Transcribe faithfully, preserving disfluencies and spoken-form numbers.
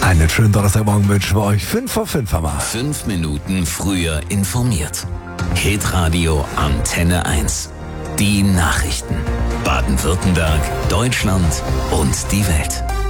Einen schönen Donnerstagmorgen wünschen wir euch. fünf vor fünf haben wir. Fünf Minuten früher informiert. Hitradio Antenne eins. Die Nachrichten. Baden-Württemberg, Deutschland und die Welt.